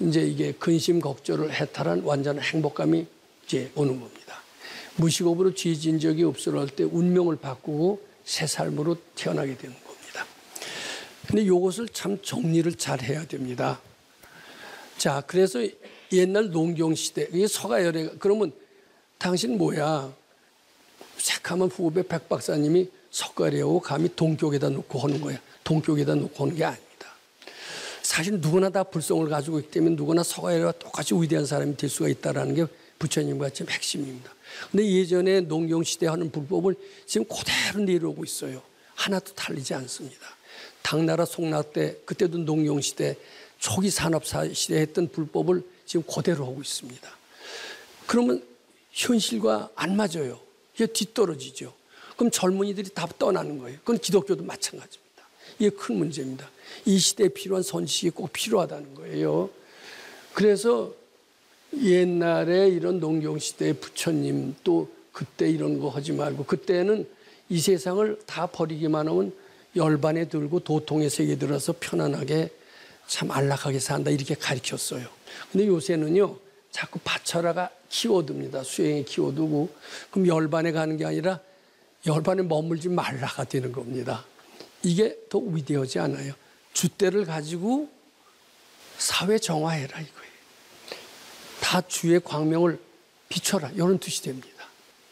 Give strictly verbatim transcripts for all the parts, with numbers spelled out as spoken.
이제 이게 근심 걱정을 해탈한 완전한 행복감이 이제 오는 겁니다. 무식업으로 죄진 적이 없으럴 때 운명을 바꾸고 새 삶으로 태어나게 되는 겁니다. 근데 이것을 참 정리를 잘 해야 됩니다. 자, 그래서 옛날 농경시대, 이게 서가열애가, 그러면 당신 뭐야? 새카만 후배 백 박사님이 석가래하고 감히 동격에다 놓고 하는 거야. 동격에다 놓고 하는 게 아닙니다. 사실 누구나 다 불성을 가지고 있기 때문에 누구나 서가열애와 똑같이 위대한 사람이 될 수가 있다는 게 부처님과 같이 핵심입니다. 근데 예전에 농경시대 하는 불법을 지금 그대로 내려오고 있어요. 하나도 달리지 않습니다. 당나라 송나 때, 그때도 농경시대, 초기 산업시대 했던 불법을 지금 그대로 하고 있습니다. 그러면 현실과 안 맞아요. 이게 뒤떨어지죠. 그럼 젊은이들이 다 떠나는 거예요. 그건 기독교도 마찬가지입니다. 이게 큰 문제입니다. 이 시대에 필요한 선지식이 꼭 필요하다는 거예요. 그래서 옛날에 이런 농경시대의 부처님 또 그때 이런 거 하지 말고 그때는 이 세상을 다 버리기만 하면 열반에 들고 도통의 세계에 들어서 편안하게 참 안락하게 산다 이렇게 가르쳤어요. 근데 요새는요 자꾸 받쳐라가 키워둡니다. 수행에 키워두고 그럼 열반에 가는 게 아니라 열반에 머물지 말라가 되는 겁니다. 이게 더 위대하지 않아요. 주대를 가지고 사회 정화해라 이거예요. 다 주의 광명을 비춰라 이런 뜻이 됩니다.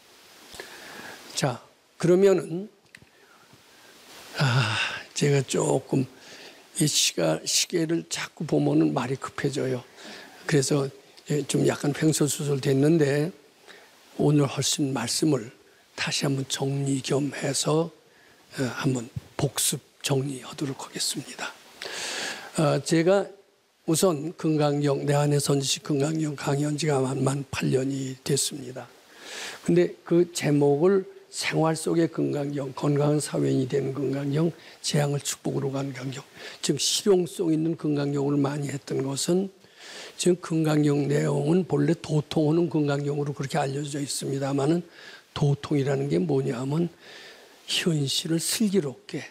자, 그러면은 아, 제가 조금 이 시가, 시계를 자꾸 보면은 말이 급해져요. 그래서 좀 약간 횡설수설 됐는데 오늘 하신 말씀을 다시 한번 정리 겸 해서 한번 복습 정리하도록 하겠습니다. 제가 우선 금강경, 내 안의 선지식 금강경 강의한 지가 만 팔 년이 됐습니다. 근데 그 제목을 생활 속의 금강경, 건강한 사회인이 되는 금강경, 재앙을 축복으로 가는 강경, 즉 실용성 있는 금강경을 많이 했던 것은 지금 금강경 내용은 본래 도통하는 금강경으로 그렇게 알려져 있습니다만은 도통이라는 게 뭐냐 하면 현실을 슬기롭게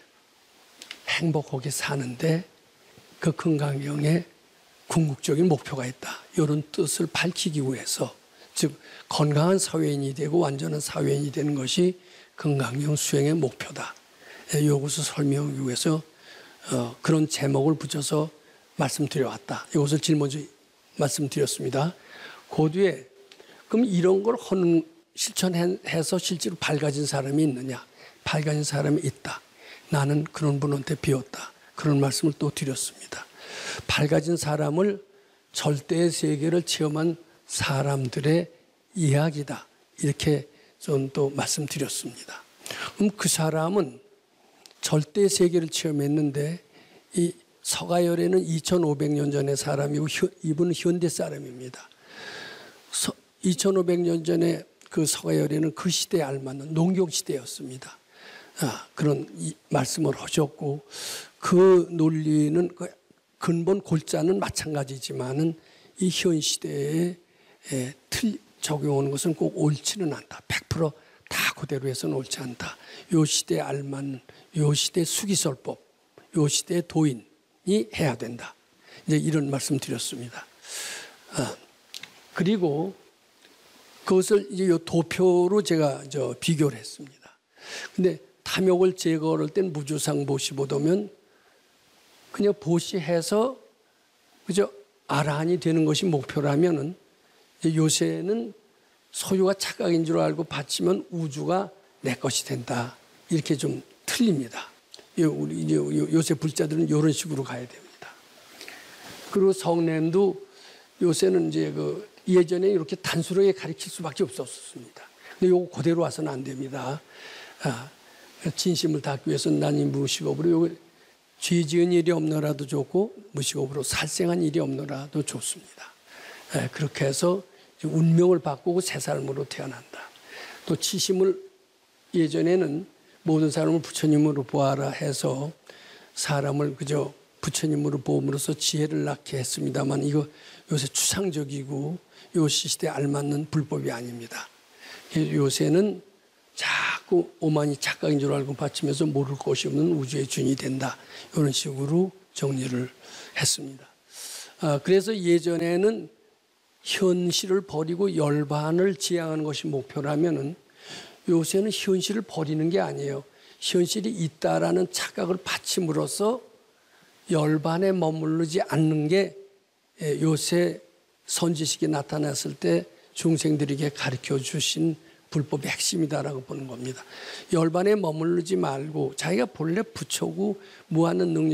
행복하게 사는데 그 금강경에 궁극적인 목표가 있다. 이런 뜻을 밝히기 위해서 즉 건강한 사회인이 되고 완전한 사회인이 되는 것이 금강경 수행의 목표다. 이것을 설명하기 위해서 어, 그런 제목을 붙여서 말씀드려왔다. 이것을 짊어져 말씀드렸습니다. 그 뒤에 그럼 이런 걸 하는, 실천해서 실제로 밝아진 사람이 있느냐? 밝아진 사람이 있다. 나는 그런 분한테 배웠다. 그런 말씀을 또 드렸습니다. 밝아진 사람을 절대의 세계를 체험한 사람들의 이야기다. 이렇게 좀 또 말씀드렸습니다. 그럼 그 사람은 절대의 세계를 체험했는데 이 서가열애는 이천오백 년 전의 사람이고 이분은 현대 사람입니다. 서, 이천오백 년 전에 그 서가열애는 그 시대에 알맞는 농경시대였습니다. 아, 그런 이, 말씀을 하셨고 그 논리는 그 근본 골자는 마찬가지지만은 이 현 시대에 에, 틀 적용하는 것은 꼭 옳지는 않다. 백 퍼센트 다 그대로 해서는 옳지 않다. 요 시대에 알맞는 요 시대 수기설법, 요 시대의 도인이 해야 된다. 이제 이런 말씀 드렸습니다. 아, 그리고 그것을 이제 요 도표로 제가 저 비교를 했습니다. 근데 탐욕을 제거할 땐 무주상 보시 보다면 그냥 보시해서 그저 아라한이 되는 것이 목표라면은 요새는 소유가 착각인 줄 알고 바치면 우주가 내 것이 된다. 이렇게 좀 틀립니다. 우리 이제 요새 불자들은 이런 식으로 가야 됩니다. 그리고 성냄도 요새는 이제 그 예전에 이렇게 단순하게 가르칠 수밖에 없었습니다. 근데 요거 그대로 와서는 안 됩니다. 아, 진심을 닦기 위해서는 난 이 무식업으로 요거 죄 지은 일이 없노라도 좋고 무식업으로 살생한 일이 없노라도 좋습니다. 예, 그렇게 해서 운명을 바꾸고 새 삶으로 태어난다. 또 치심을 예전에는 모든 사람을 부처님으로 보아라 해서 사람을 그저 부처님으로 보음으로써 지혜를 낳게 했습니다만 이거 요새 추상적이고 요 시대에 알맞는 불법이 아닙니다. 요새는 자꾸 오만이 착각인 줄 알고 바치면서 모를 것이 없는 우주의 주인이 된다. 이런 식으로 정리를 했습니다. 아, 그래서 예전에는 현실을 버리고 열반을 지향하는 것이 목표라면은 요새는 현실을 버리는 게 아니에요. 현실이 있다라는 착각을 받침으로써 열반에 머무르지 않는 게 요새 선지식이 나타났을 때 중생들에게 가르쳐 주신 불법의 핵심이다라고 보는 겁니다. 열반에 머무르지 말고 자기가 본래 부처고 무한한 능력